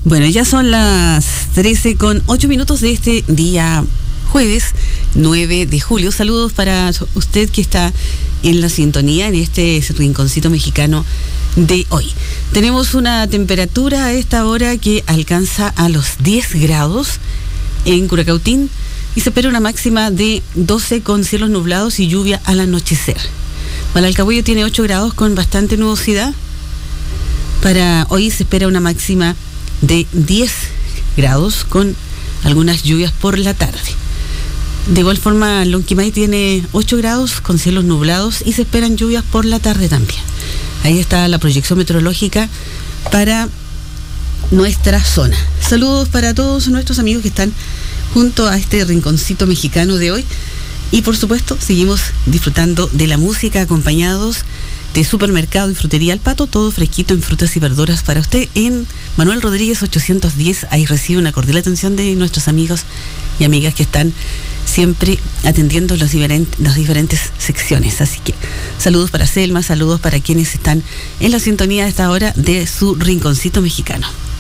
Bueno, ya son las 13:08 de este día jueves 9 de julio. Saludos para usted que está en la sintonía en este rinconcito mexicano de hoy. Tenemos una temperatura a esta hora que alcanza a los 10 grados en Curacautín y se espera una máxima de 12 con cielos nublados y lluvia al anochecer. Malalcahuello tiene 8 grados con bastante nubosidad. Para hoy se espera una máxima de 10 grados con algunas lluvias por la tarde. De igual forma, Lonquimay tiene 8 grados con cielos nublados y se esperan lluvias por la tarde también. Ahí está la proyección meteorológica para nuestra zona. Saludos para todos nuestros amigos que están junto a este rinconcito mexicano de hoy. Y por supuesto, seguimos disfrutando de la música acompañados de Supermercado y Frutería El Pato, todo fresquito en frutas y verduras para usted en Manuel Rodríguez 810. Ahí recibe una cordial atención de nuestros amigos y amigas que están siempre atendiendo las diferentes secciones. Así que saludos para Selma, saludos para quienes están en la sintonía a esta hora de su rinconcito mexicano.